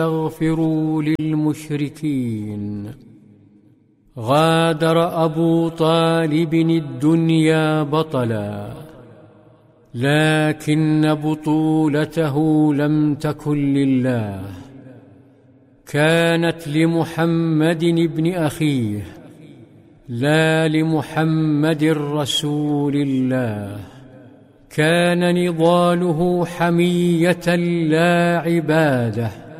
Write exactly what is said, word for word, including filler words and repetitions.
استغفروا للمشركين. غادر أبو طالب الدنيا بطلا، لكن بطولته لم تكن لله، كانت لمحمد ابن أخيه، لا لمحمد رسول الله. كان نضاله حمية لا عبادة،